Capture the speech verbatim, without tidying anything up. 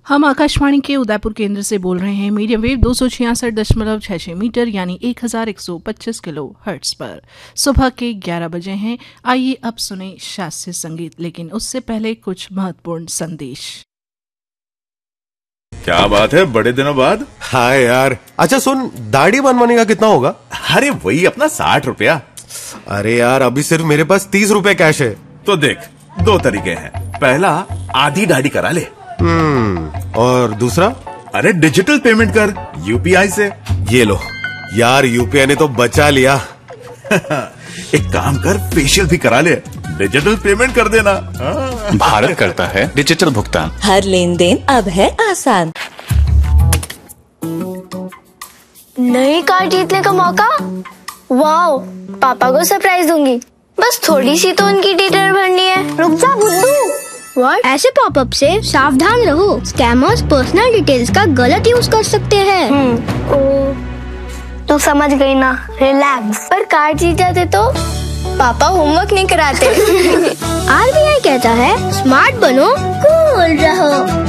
हम आकाशवाणी के उदयपुर केंद्र से बोल रहे हैं मीडियम वेव दो सौ छियासठ दशमलव छः छः मीटर यानी एक हजार एक सौ पच्चीस किलो हर्ट्स पर। सुबह के ग्यारह बजे हैं। आइए अब सुने शास्त्रीय संगीत, लेकिन उससे पहले कुछ महत्वपूर्ण संदेश। क्या बात है, बड़े दिनों बाद। हाय यार। अच्छा सुन, दाढ़ी बनवाने का कितना होगा? अरे वही अपना साठ रुपया। अरे यार, अभी सिर्फ मेरे पास तीस रुपए कैश है। तो देख, दो तरीके हैं। पहला, आधी दाढ़ी करा ले। हम्म और दूसरा? अरे डिजिटल पेमेंट कर यूपीआई से। ये लो यार, यूपीआई ने तो बचा लिया। एक काम कर, फेशियल भी करा ले, डिजिटल पेमेंट कर देना। भारत करता है डिजिटल भुगतान। हर लेन देन अब है आसान। नई कार जीतने का मौका। वाओ, पापा को सरप्राइज दूंगी। बस थोड़ी सी तो उनकी डिटेल भरनी है। रुक जा बुद्धू। What? ऐसे पॉपअप से सावधान रहो। स्कैमर्स पर्सनल डिटेल्स का गलत यूज कर सकते हैं। हम्म, ओ, तू समझ गई ना, रिलैक्स। पर कार जीत जाते तो पापा होमवर्क नहीं कराते। आरबीआई कहता है स्मार्ट बनो, कूल रहो।